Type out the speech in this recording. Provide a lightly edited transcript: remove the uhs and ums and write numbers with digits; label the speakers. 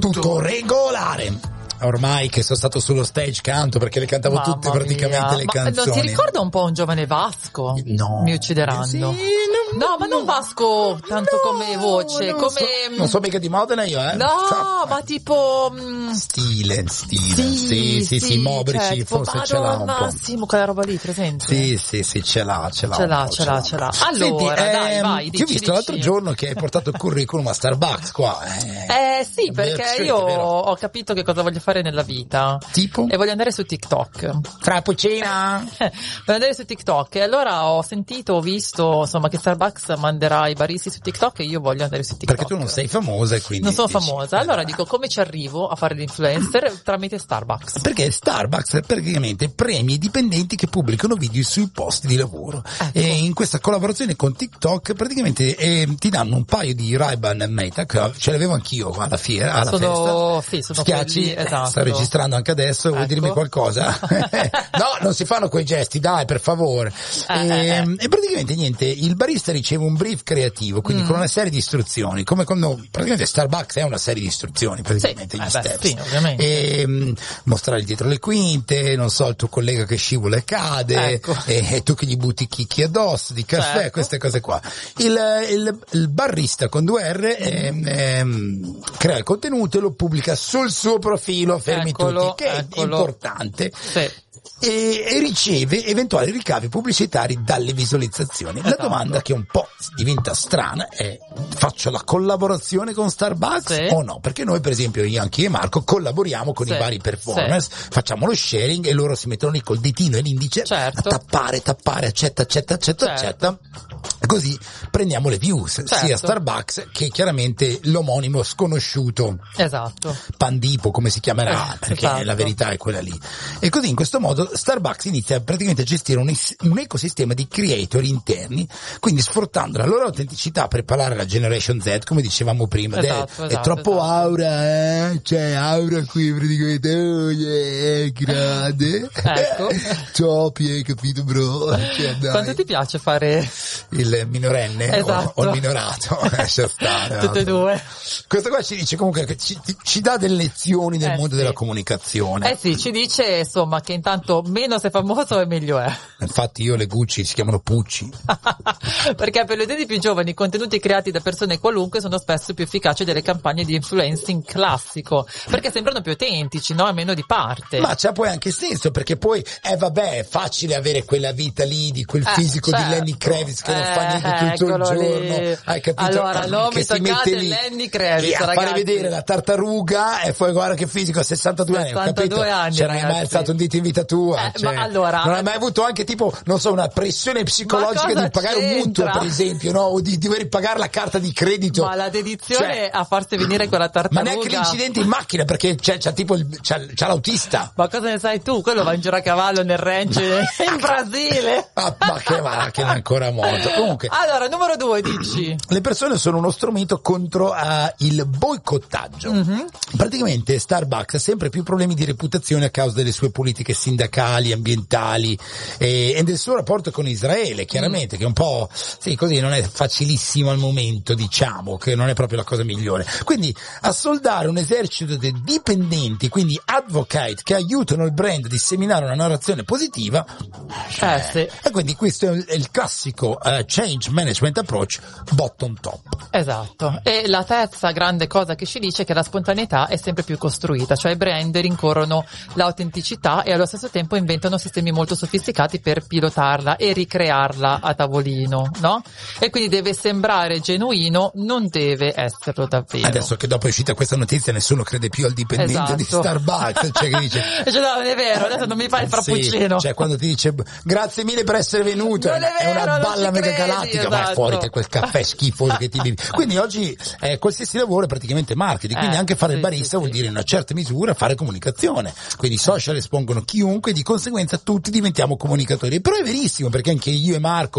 Speaker 1: tutto regolare. Ormai che sono stato sullo stage canto perché le cantavo tutte praticamente le canzoni.
Speaker 2: Ti ricorda un po' un giovane Vasco?
Speaker 1: No.
Speaker 2: Mi uccideranno.
Speaker 1: Sì,
Speaker 2: no, ma non Vasco tanto come voce,
Speaker 1: non so mica di Modena io,
Speaker 2: No, ma tipo
Speaker 1: stile. Sì, Mobrici,
Speaker 2: tipo,
Speaker 1: forse ce l'ha un po'.
Speaker 2: Massimo, quella roba lì, presente?
Speaker 1: Sì, ce l'ha.
Speaker 2: Ce l'ha. Allora,
Speaker 1: senti,
Speaker 2: dai, vai,
Speaker 1: ti ho visto l'altro giorno che hai portato il curriculum a Starbucks qua.
Speaker 2: Sì, perché io ho capito che cosa voglio fare nella vita.
Speaker 1: Tipo?
Speaker 2: E voglio andare su TikTok.
Speaker 1: Frappuccina!
Speaker 2: Voglio andare su TikTok e allora ho visto, insomma, che Starbucks manderà i baristi su TikTok e io voglio andare su TikTok.
Speaker 1: Perché tu non sei famosa e quindi...
Speaker 2: Non sono famosa, allora dico come ci arrivo a fare l'influencer tramite Starbucks.
Speaker 1: Perché Starbucks praticamente premia i dipendenti che pubblicano video sui posti di lavoro.
Speaker 2: Ecco.
Speaker 1: E in questa collaborazione con TikTok praticamente ti danno un paio di Ray-Ban Meta, che ce l'avevo anch'io alla fiera, alla festa.
Speaker 2: Sì, sono
Speaker 1: Schiacci,
Speaker 2: quelli, esatto.
Speaker 1: sto registrando anche adesso, vuoi dirmi qualcosa? No, non si fanno quei gesti, dai, per favore. E praticamente niente, il barista riceve un brief creativo, quindi con una serie di istruzioni, come quando praticamente Starbucks è una serie di istruzioni, praticamente gli steps.
Speaker 2: Sì, ovviamente.
Speaker 1: E mostrare dietro le quinte, non so, il tuo collega che scivola e cade,
Speaker 2: ecco.
Speaker 1: e tu che gli butti chicchi addosso, di caffè,
Speaker 2: certo.
Speaker 1: Queste cose qua. Il barista con 2 R crea il contenuto e lo pubblica sul suo profilo, fermi tutti, che è importante.
Speaker 2: Sì.
Speaker 1: E riceve eventuali ricavi pubblicitari dalle visualizzazioni. La domanda che un po' diventa strana è: faccio la collaborazione con Starbucks o no? Perché noi, per esempio, anche io e Marco collaboriamo con i vari performers, facciamo lo sharing e loro si mettono lì col ditino e l'indice a tappare, accetta, così prendiamo le views, sia Starbucks che chiaramente l'omonimo sconosciuto.
Speaker 2: Esatto.
Speaker 1: Pandipo, come si chiamerà, perché la verità è quella lì. E così in questo modo Starbucks inizia praticamente a gestire un ecosistema di creator interni, quindi sfruttando la loro autenticità per parlare alla Generation Z, come dicevamo prima. È troppo aura, c'è aura qui praticamente, grande.
Speaker 2: Ecco.
Speaker 1: Troppi, hai capito, bro?
Speaker 2: Quanto ti piace fare
Speaker 1: il minorenne o il minorato? Lascia stare.
Speaker 2: Tutte e due.
Speaker 1: Questo qua ci dice comunque che ci dà delle lezioni del mondo della comunicazione.
Speaker 2: Sì, ci dice insomma che intanto meno sei famoso e meglio è.
Speaker 1: Infatti io le Gucci si chiamano Pucci.
Speaker 2: Perché per le idee più giovani i contenuti creati da persone qualunque sono spesso più efficaci delle campagne di influencing classico, perché sembrano più autentici, no? Almeno di parte.
Speaker 1: Ma c'ha poi anche senso, perché poi vabbè, è facile avere quella vita lì di quel fisico di Lenny Kravitz che non fa niente tutto il giorno, hai capito?
Speaker 2: Allora non
Speaker 1: che
Speaker 2: mi
Speaker 1: si mette lì
Speaker 2: Lenny Kravitz,
Speaker 1: a fare vedere la tartaruga e poi guarda che fisico a 62 anni, ho capito? Ce n'hai mai alzato un dito in vita tua?
Speaker 2: Ma allora,
Speaker 1: non hai mai avuto anche tipo, non so, una pressione psicologica di pagare un mutuo, per esempio, no? O di dover pagare la carta di credito?
Speaker 2: Ma la dedizione a farsi venire quella tartaruga.
Speaker 1: Ma neanche l'incidente in macchina, perché c'ha tipo c'ha l'autista.
Speaker 2: Ma cosa ne sai tu? Quello va in giro a cavallo nel ranch in Brasile.
Speaker 1: Ma che va, che non è ancora morto. Comunque.
Speaker 2: Allora, numero 2 dici.
Speaker 1: Le persone sono uno strumento contro il boicottaggio. Praticamente Starbucks ha sempre più problemi di reputazione a causa delle sue politiche sindacali, ambientali e del suo rapporto con Israele, chiaramente, che è un po', così non è facilissimo al momento, diciamo, che non è proprio la cosa migliore. Quindi assoldare un esercito di dipendenti, quindi advocate, che aiutano il brand a disseminare una narrazione positiva, e quindi questo è il classico change management approach bottom top.
Speaker 2: Esatto. E la terza grande cosa che ci dice è che la spontaneità è sempre più costruita, cioè i brand rincorrono l'autenticità e allo stesso tempo inventano sistemi molto sofisticati per pilotarla e ricrearla a tavolino, no? E quindi deve sembrare genuino, non deve esserlo davvero.
Speaker 1: Adesso che dopo è uscita questa notizia nessuno crede più al dipendente di Starbucks, cioè che dice
Speaker 2: no, non è vero, adesso non mi fai il frappuccino.
Speaker 1: Cioè quando ti dice grazie mille per essere venuto, è una balla mega galattica, ma è fuori che quel caffè schifoso che ti bevi. Quindi oggi qualsiasi lavoro è praticamente marketing, quindi anche fare il barista vuol dire in una certa misura fare comunicazione, quindi i social espongono chiunque, di conseguenza tutti diventiamo comunicatori. Però è verissimo, perché anche io e Marco